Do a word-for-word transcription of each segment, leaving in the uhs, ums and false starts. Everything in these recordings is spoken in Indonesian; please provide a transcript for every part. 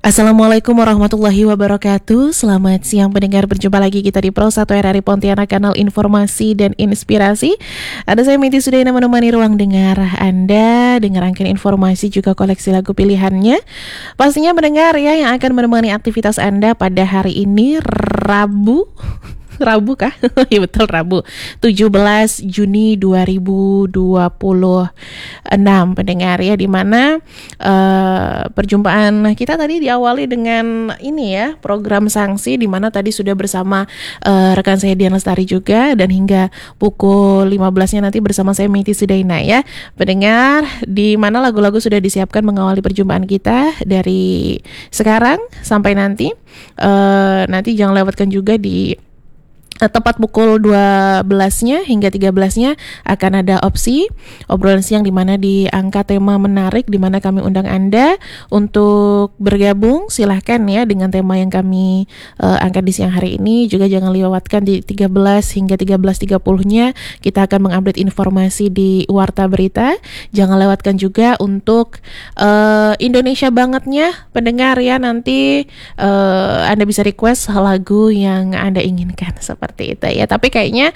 Assalamualaikum warahmatullahi wabarakatuh. Selamat siang pendengar, berjumpa lagi kita di Pro satu R R I Pontianak, kanal informasi dan inspirasi. Ada saya Minty Sudaina menemani ruang dengar Anda, dengar rangkaian informasi juga koleksi lagu pilihannya. Pastinya mendengar ya yang akan menemani aktivitas Anda pada hari ini, Rabu. Rabu kah? Ya betul, Rabu tujuh belas Juni dua ribu dua puluh enam pendengar ya, dimana uh, perjumpaan kita tadi diawali dengan ini ya, program sanksi, dimana tadi sudah bersama uh, rekan saya Dian Lestari juga, dan hingga pukul lima belasnya nanti bersama saya Minty Sudaina ya pendengar, di mana lagu-lagu sudah disiapkan mengawali perjumpaan kita dari sekarang sampai nanti. uh, nanti jangan lewatkan juga di tepat pukul dua belasnya hingga tiga belasnya akan ada opsi obrolan siang, di mana diangkat tema menarik, di mana kami undang Anda untuk bergabung. Silahkan ya dengan tema yang kami uh, angkat di siang hari ini. Juga jangan lewatkan di tiga belas hingga tiga belas tiga puluh-nya kita akan mengupdate informasi di Warta Berita. Jangan lewatkan juga untuk uh, Indonesia bangetnya pendengar ya, nanti uh, Anda bisa request lagu yang Anda inginkan seperti seperti itu ya. Tapi kayaknya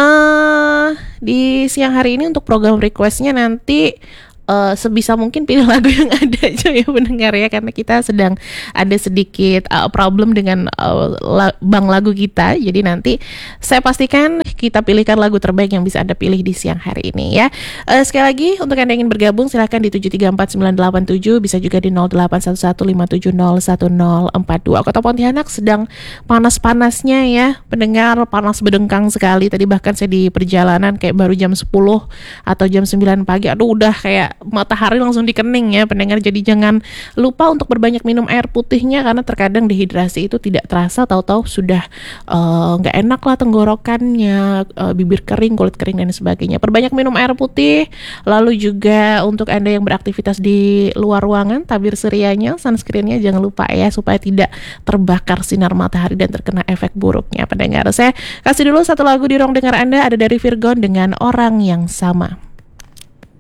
uh, di siang hari ini untuk program requestnya nanti uh, sebisa mungkin pilih lagu yang ada aja ya pendengar ya, karena kita sedang ada sedikit uh, problem dengan uh, la- bank lagu kita. Jadi nanti saya pastikan kita pilihkan lagu terbaik yang bisa Anda pilih di siang hari ini ya. Uh, sekali lagi untuk Anda yang ingin bergabung silahkan di tujuh tiga empat sembilan delapan tujuh, bisa juga di nol delapan satu satu lima tujuh nol satu nol empat dua. Kota Pontianak sedang panas-panasnya ya pendengar, panas bedengkang sekali. Tadi bahkan saya di perjalanan kayak baru jam sepuluh atau jam sembilan pagi, aduh udah kayak matahari langsung dikening ya pendengar. Jadi jangan lupa untuk berbanyak minum air putihnya, karena terkadang dehidrasi itu tidak terasa, tahu-tahu sudah nggak uh, enak lah tenggorokannya, Uh, bibir kering, kulit kering dan sebagainya. Perbanyak minum air putih. Lalu juga untuk Anda yang beraktivitas di luar ruangan, tabir surianya, sunscreennya jangan lupa ya, supaya tidak terbakar sinar matahari dan terkena efek buruknya pendengar. Saya kasih dulu satu lagu di ruang dengar Anda, ada dari Virgon dengan Orang Yang Sama.